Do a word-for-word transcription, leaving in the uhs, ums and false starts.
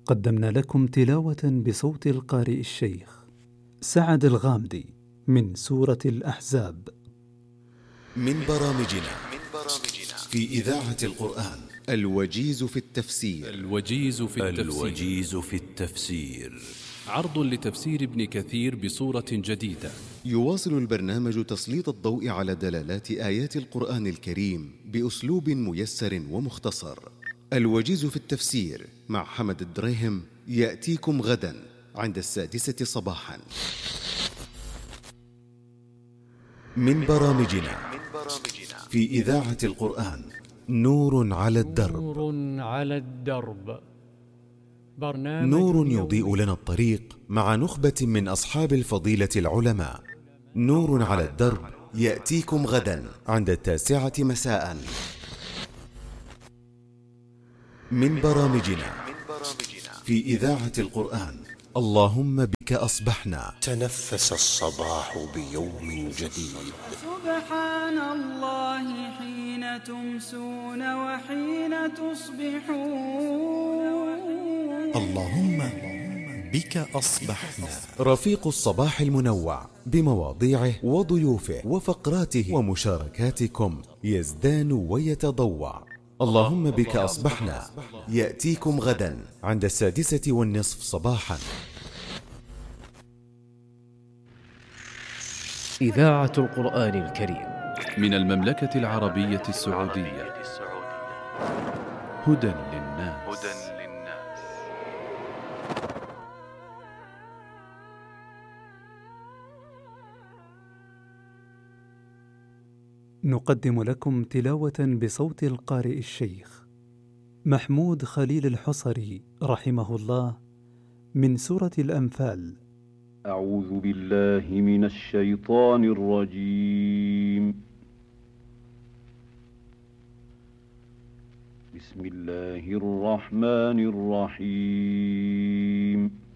قدمنا لكم تلاوة بصوت القارئ الشيخ سعد الغامدي من سورة الأحزاب من برامجنا في إذاعة القرآن الوجيز في التفسير الوجيز في التفسير, الوجيز في التفسير عرض لتفسير ابن كثير بصورة جديدة. يواصل البرنامج تسليط الضوء على دلالات آيات القرآن الكريم بأسلوب ميسر ومختصر. الوجيز في التفسير مع حمد الدريهم يأتيكم غدا عند السادسة صباحا. من برامجنا في إذاعة القرآن نور على الدرب. نور على الدرب برنامج نور يضيء لنا الطريق مع نخبة من أصحاب الفضيلة العلماء. نور على الدرب يأتيكم غدا عند التاسعة مساء. من برامجنا في إذاعة القرآن اللهم بك أصبحنا. تنفس الصباح بيوم جديد. سبحان الله حين تمسون وحين تصبحون. اللهم بك أصبحنا. رفيق الصباح المنوع بمواضيعه وضيوفه وفقراته ومشاركاتكم يزدان ويتضوع. اللهم بك أصبحنا يأتيكم غدا عند السادسة والنصف صباحا. إذاعة القرآن الكريم من المملكة العربية السعودية. هدى للناس. نقدم لكم تلاوة بصوت القارئ الشيخ محمود خليل الحصري رحمه الله من سورة الأنفال. أعوذ بالله من الشيطان الرجيم. بسم الله الرحمن الرحيم.